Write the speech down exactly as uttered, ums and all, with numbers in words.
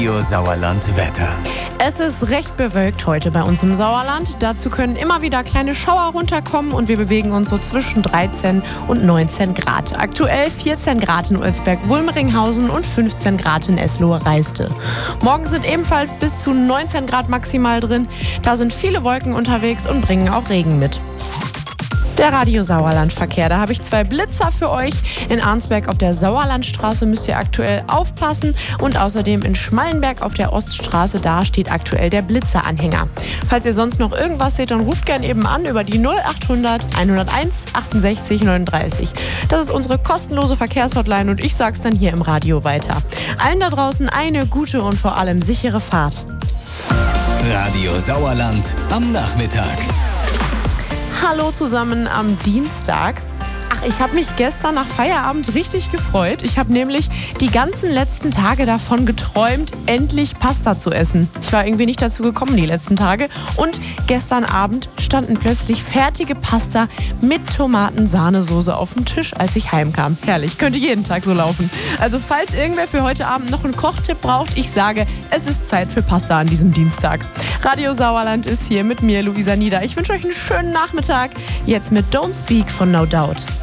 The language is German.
Radio Sauerland Wetter. Es ist recht bewölkt heute bei uns im Sauerland. Dazu können immer wieder kleine Schauer runterkommen und wir bewegen uns so zwischen dreizehn und neunzehn Grad. Aktuell vierzehn Grad in Ulsberg-Wulmeringhausen und fünfzehn Grad in Eslohe-Reiste. Morgen sind ebenfalls bis zu neunzehn Grad maximal drin. Da sind viele Wolken unterwegs und bringen auch Regen mit. Der Radio Sauerland-Verkehr. Da habe ich zwei Blitzer für euch. In Arnsberg auf der Sauerlandstraße müsst ihr aktuell aufpassen. Und außerdem in Schmallenberg auf der Oststraße, da steht aktuell der Blitzeranhänger. Falls ihr sonst noch irgendwas seht, dann ruft gerne eben an über die null achthundert hunderteins achtundsechzig neununddreißig. Das ist unsere kostenlose Verkehrshotline und ich sag's dann hier im Radio weiter. Allen da draußen eine gute und vor allem sichere Fahrt. Radio Sauerland am Nachmittag. Hallo zusammen am Dienstag. Ach, ich habe mich gestern nach Feierabend richtig gefreut. Ich habe nämlich die ganzen letzten Tage davon geträumt, endlich Pasta zu essen. Ich war irgendwie nicht dazu gekommen die letzten Tage. Und gestern Abend standen plötzlich fertige Pasta mit Tomaten-Sahnesoße auf dem Tisch, als ich heimkam. Herrlich, könnte jeden Tag so laufen. Also falls irgendwer für heute Abend noch einen Kochtipp braucht, ich sage, es ist Zeit für Pasta an diesem Dienstag. Radio Sauerland ist hier mit mir, Luisa Nieder. Ich wünsche euch einen schönen Nachmittag. Jetzt mit Don't Speak von No Doubt.